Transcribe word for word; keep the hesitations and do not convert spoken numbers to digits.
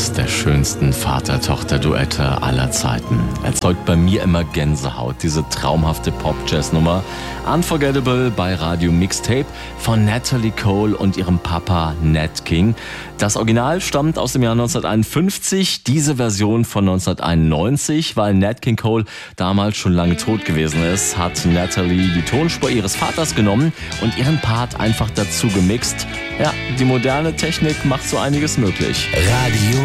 eines der schönsten Vater-Tochter-Duette aller Zeiten. Erzeugt bei mir immer Gänsehaut, diese traumhafte Pop-Jazz-Nummer. Unforgettable bei Radio Mixtape von Natalie Cole und ihrem Papa Nat King. Das Original stammt aus dem Jahr neunzehnhunderteinundfünfzig, diese Version von neunzehnhunderteinundneunzig. Weil Nat King Cole damals schon lange tot gewesen ist, hat Natalie die Tonspur ihres Vaters genommen und ihren Part einfach dazu gemixt. Ja, die moderne Technik macht so einiges möglich. Radio